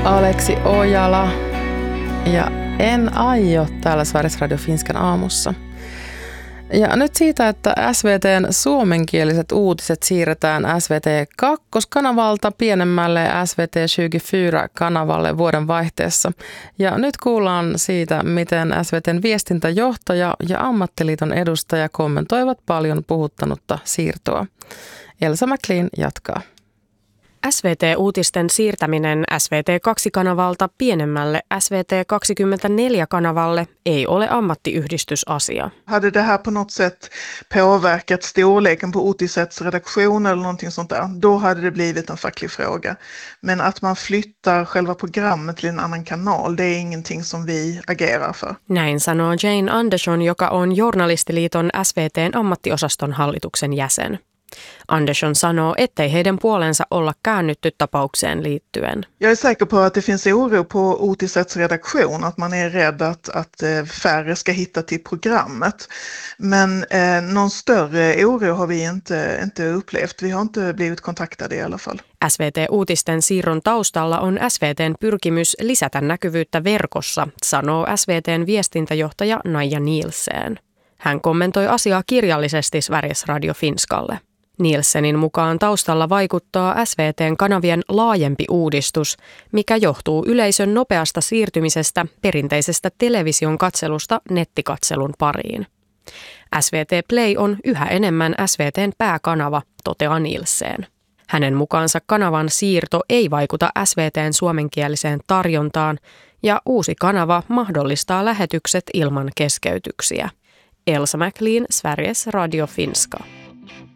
Aleksi Ojala ja en aio täällä Sveriges Radio Finskan aamussa. Ja nyt siitä, että SVT:n suomenkieliset uutiset siirretään SVT 2-kanavalta pienemmälle SVT 24-kanavalle vuoden vaihteessa. Ja nyt kuullaan siitä, miten SVT:n viestintäjohtaja ja ammattiliiton edustaja kommentoivat paljon puhuttanutta siirtoa. Elsa McLean jatkaa. SVT-uutisten siirtäminen SVT 2-kanavalta pienemmälle SVT 24-kanavalle ei ole ammattiyhdistysasia. Hade det här på något sätt påverkat storleken på Otisets redaktion eller någonting sånt där, då hade det blivit en facklig fråga. Men att man flyttar själva programmet till en annan kanal, det är ingenting som vi agerar för. Näin sanoo Jane Andersson, joka on Journalistiliiton SVT:n ammattiosaston hallituksen jäsen. Andersson sanoo, ettei heidän puolensa olla käännytty tapaukseen liittyen. Jag är säker på att det finns oro på Otisets redaktion, att man är rädd att färre ska hitta till programmet. Men någon större oro har vi inte upplevt. Vi har inte blivit kontaktade i alla fall. SVT-uutisten siirron taustalla on SVT:n pyrkimys lisätä näkyvyyttä verkossa, sanoo SVT:n viestintäjohtaja Naija Nielsen. Hän kommentoi asiaa kirjallisesti Sveriges Radio Finskalle. Nielsenin mukaan taustalla vaikuttaa SVT:n kanavien laajempi uudistus, mikä johtuu yleisön nopeasta siirtymisestä perinteisestä television katselusta nettikatselun pariin. SVT Play on yhä enemmän SVT:n pääkanava, toteaa Nielsen. Hänen mukaansa kanavan siirto ei vaikuta SVT:n suomenkieliseen tarjontaan ja uusi kanava mahdollistaa lähetykset ilman keskeytyksiä. Elsa McLean, Sveriges Radio Finska.